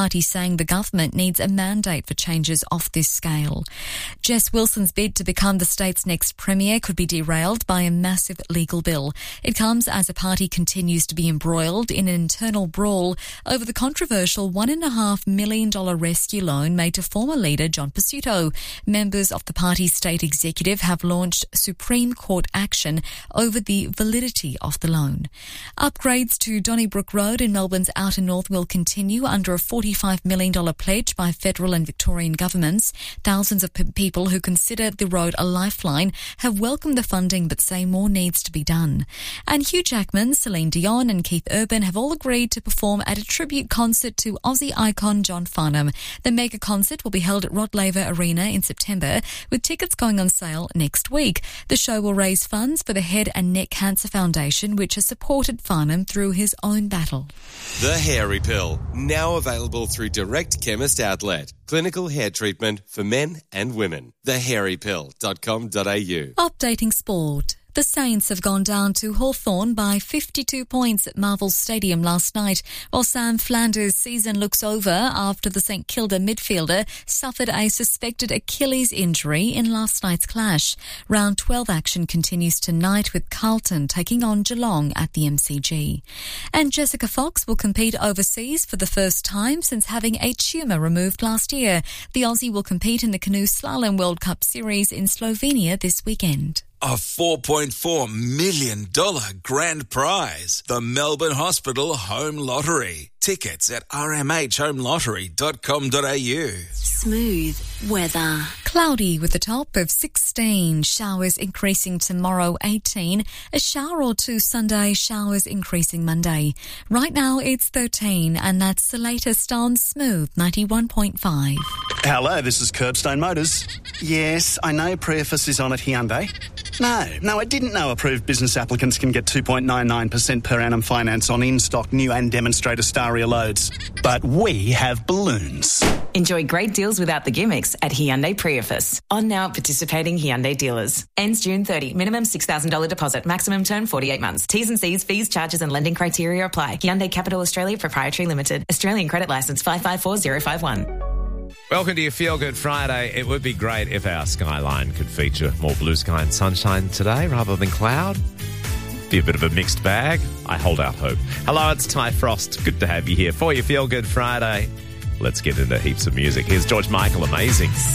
party saying the government needs a mandate for changes of this scale. Jess Wilson's bid to become the state's next premier could be derailed by a massive legal bill. It comes as the party continues to be embroiled in an internal brawl over the controversial $1.5 million rescue loan made to former leader John Pesutto. Members of the party's state executive have launched Supreme Court action over the validity of the loan. Upgrades to Donnybrook Road in Melbourne's outer north will continue under a $45 million pledge by federal and Victorian governments. Thousands of people who consider the road a lifeline have welcomed the funding but say more needs to be done. And Hugh Jackman, Celine Dion and Keith Urban have all agreed to perform at a tribute concert to Aussie icon John Farnham. The mega concert will be held at Rod Laver Arena in September, with tickets going on sale next week. The show will raise funds for the Head and Neck Cancer Foundation, which has supported Farnham through his own battle. The Hairy Pill, now available through Direct Chemist Outlet. Clinical hair treatment for men and women. thehairypill.com.au. Updating sport. The Saints have gone down to Hawthorn by 52 points at Marvel Stadium last night, while Sam Flanders' season looks over after the St Kilda midfielder suffered a suspected Achilles injury in last night's clash. Round 12 action continues tonight with Carlton taking on Geelong at the MCG. And Jessica Fox will compete overseas for the first time since having a tumour removed last year. The Aussie will compete in the Canoe Slalom World Cup Series in Slovenia this weekend. A $4.4 million grand prize. The Melbourne Hospital Home Lottery. Tickets at rmhhomelottery.com.au. Smooth weather. Cloudy with a top of 16. Showers increasing tomorrow, 18. A shower or two Sunday, showers increasing Monday. Right now it's 13, and that's the latest on Smooth 91.5. Hello, this is Curbstone Motors. Yes, I know Preface is on at Hyundai. No, I didn't know approved business applicants can get 2.99% per annum finance on in-stock new and demonstrator Staria loads. But we have balloons. Enjoy great deals without the gimmicks at Hyundai Preface. On now at participating Hyundai dealers. Ends June 30. Minimum $6,000 deposit. Maximum term 48 months. T's and C's, fees, charges and lending criteria apply. Hyundai Capital Australia Proprietary Limited. Australian credit licence 554051. Welcome to your Feel Good Friday. It would be great if our skyline could feature more blue sky and sunshine today rather than cloud. Be a bit of a mixed bag. I hold out hope. Hello, it's Ty Frost. Good to have you here for your Feel Good Friday. Let's get into heaps of music. Here's George Michael, Amazing.